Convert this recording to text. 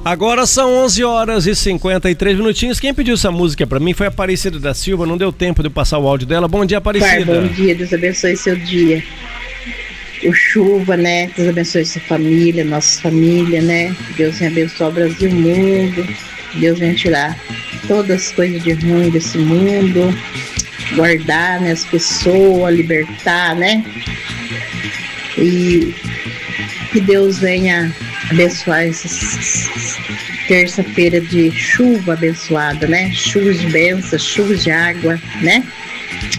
Agora são 11h53 minutinhos. Quem pediu essa música pra mim foi a Aparecida da Silva. Não deu tempo de eu passar o áudio dela. Bom dia, Aparecida. Bom dia, Deus abençoe seu dia. O chuva, né? Deus abençoe sua família, nossa família, né? Deus venha abençoar o Brasil e o mundo. Deus venha tirar todas as coisas de ruim desse mundo. Guardar, né, as pessoas, libertar, né? E que Deus venha abençoar essa terça-feira de chuva abençoada, né? Chuvas de bênçãos, chuvas de água, né?